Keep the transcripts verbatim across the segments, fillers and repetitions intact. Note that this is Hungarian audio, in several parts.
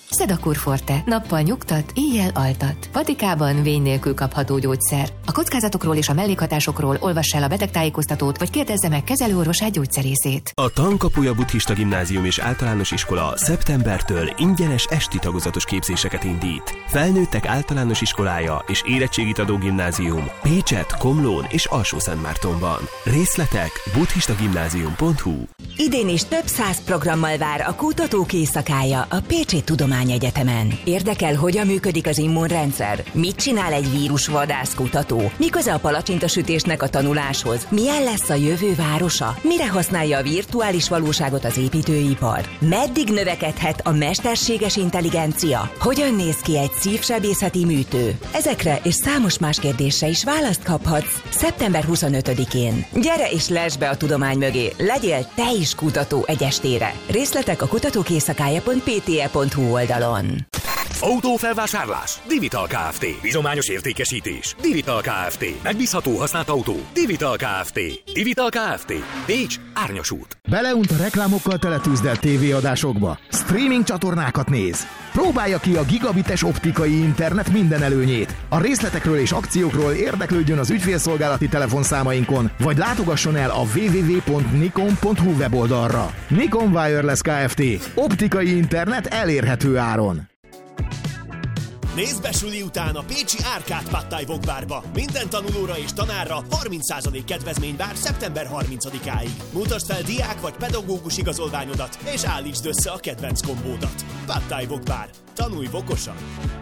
Sedakur Forte. Nappal nyugtat, éjjel altat. Patikában vény nélkül kapható gyógyszer. A kockázatokról és a mellékhatásokról olvass el a betegtájékoztatót, vagy kérdezze meg kezelőorvosát, gyógyszerészét. A Tankapuja Buddhista Gimnázium és Általános Iskola szeptembertől ingyenes esti tagozatos képzéseket indít. Felnőttek általános iskolája és érettségit adó gimnázium Pécset, Komlón és Alsó-Szentmártonban. Részletek buddhistagimnázium pont hu. Idén is több száz programmal vár a kutatók éjszakája a Pécsi Tudományegyetemen. Érdekel, hogyan működik az immunrendszer? Mit csinál egy vírusvadász kutató? Mi köze a palacsintasütésnek a tanuláshoz? Milyen lesz a jövő városa? Mire használja a virtuális valóságot az építőipar? Meddig növekedhet a mesterséges intelligencia? Hogyan néz ki egy szívsebészeti műtő? Ezekre és számos más kérdésre is választ kaphatsz szeptember huszonötödikén. Gyere és less be a tudomány mögé, legyél te is kutató egy estére. Részletek a kutatók éjszakája pont pé té e pont hú oldalon. Autófelvásárlás. Divital Kft. Bizományos értékesítés. Divital Kft. Megbízható használt autó. Divital Kft. Divital Kft. Pécs, Árnyas út. Beleunt a reklámokkal teletűzdelt tévéadásokba. Streaming csatornákat néz. Próbálja ki a gigabites optikai internet minden előnyét. A részletekről és akciókról érdeklődjön az ügyfélszolgálati telefonszámainkon, vagy látogasson el a double-u double-u double-u pont nikon pont hu weboldalra. Nikon Wireless Kft. Optikai internet elérhető áron. Nézd be suli után a pécsi Árkád Pad Thai Wok Barba. Minden tanulóra és tanárra harminc százalék kedvezmény vár szeptember harmincadikáig. Mutasd fel diák vagy pedagógus igazolványodat, és állítsd össze a kedvenc kombódat. Pad Thai Wok Bar. Tanulj vokosan!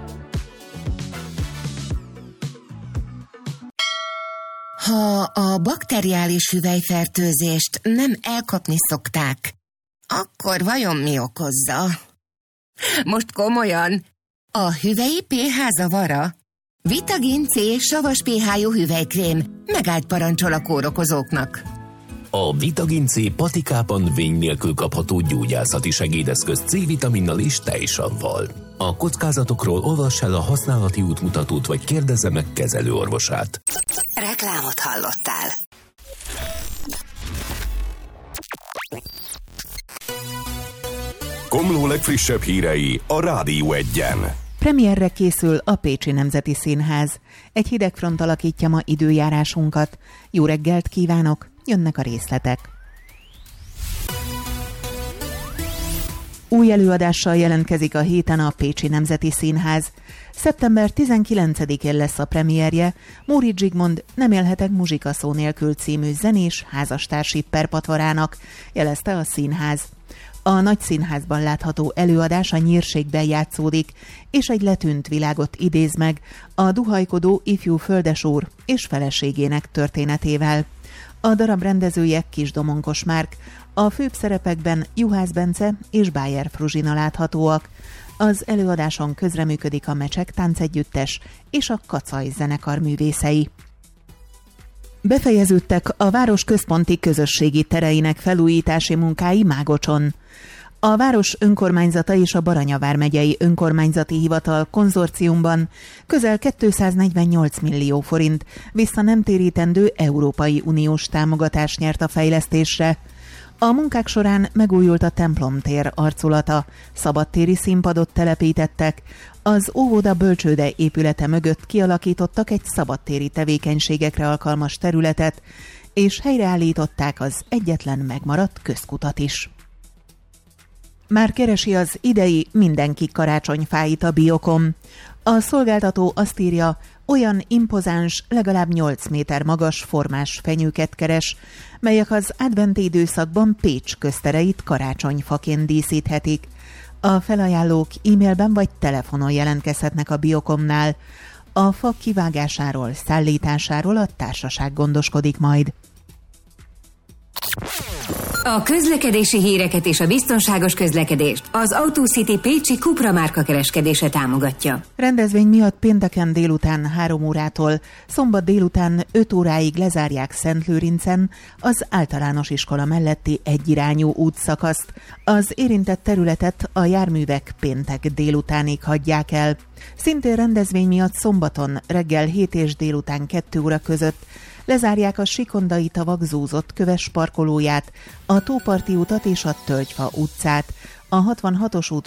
Ha a bakteriális hüvelyfertőzést nem elkapni szokták, akkor vajon mi okozza? Most komolyan, a hüvelyi pé há zavara? Vitagin C savas pé há-jú hüvelykrém megállt parancsol a kórokozóknak. A Vitagin C patikában vény nélkül kapható gyógyászati segédeszköz C-vitaminnal és tejsavval. A kockázatokról olvass el a használati útmutatót, vagy kérdezze meg kezelőorvosát. Reklámot hallottál. Komló legfrissebb hírei a Rádió Egyen. Premierre készül a Pécsi Nemzeti Színház. Egy hideg front alakítja ma időjárásunkat. Jó reggelt kívánok, jönnek a részletek. Új előadással jelentkezik a héten a Pécsi Nemzeti Színház. szeptember tizenkilencedikén lesz a premierje. Móricz Zsigmond Nem élhetek muzsika szó nélkül című zenés házastársi perpatvarának, jelezte a színház. A nagy színházban látható előadás a nyírségben játszódik, és egy letűnt világot idéz meg a duhajkodó ifjú földesúr és feleségének történetével. A darab rendezője Kisdomonkos Márk, a főbb szerepekben Juhász Bence és Bájer Fruzsina láthatóak. Az előadáson közreműködik a Mecsek Táncegyüttes és a Kacaj zenekar művészei. Befejeződtek a város központi közösségi tereinek felújítási munkái Mágocson. A város önkormányzata és a Baranya vármegyei önkormányzati hivatal konzorciumban közel kétszáznegyvennyolc millió forint vissza nem térítendő Európai Uniós támogatást nyert a fejlesztésre. A munkák során megújult a templomtér arculata, szabadtéri színpadot telepítettek, az óvoda bölcsőde épülete mögött kialakítottak egy szabadtéri tevékenységekre alkalmas területet, és helyreállították az egyetlen megmaradt közkutat is. Már keresi az idei mindenki karácsonyfáit a Biokom. A szolgáltató azt írja, olyan impozáns, legalább nyolc méter magas formás fenyőket keres, melyek az adventi időszakban Pécs köztereit karácsonyfaként díszíthetik. A felajánlók e-mailben vagy telefonon jelentkezhetnek a Biokomnál. A fa kivágásáról, szállításáról a társaság gondoskodik majd. A közlekedési híreket és a biztonságos közlekedést az AutoCity Pécsi Cupra márka kereskedése támogatja. Rendezvény miatt pénteken délután három órától, szombat délután öt óráig lezárják Szentlőrincen az általános iskola melletti egyirányú útszakaszt. Az érintett területet a járművek péntek délutánig hagyják el. Szintén rendezvény miatt szombaton reggel hét és délután kettő óra között lezárják a Sikondai tavak zúzott köves parkolóját, a Tóparti utat és a Tölgyfa utcát, a hatvanhatos út